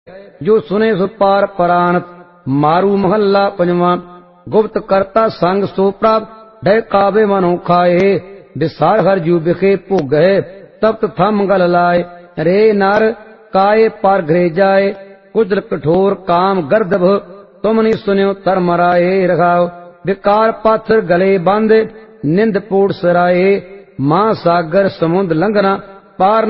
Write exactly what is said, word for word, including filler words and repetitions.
जो सुने सो पार परानत। मारू महल्ला पंजवा। गुप्त करता संग सो प्राप्त डय काबे मनो खाए। विसार हर जू बिखे भोग है तप्त थम गल लाए। रे नर काये पर घरे जाए कुदर कठोर काम गर्दभ तुम नहीं सुन्यो तर मराए। रखाओ विकार पाथर गले बंद निंद पोट सराए। महासागर समुद्र लंघना पार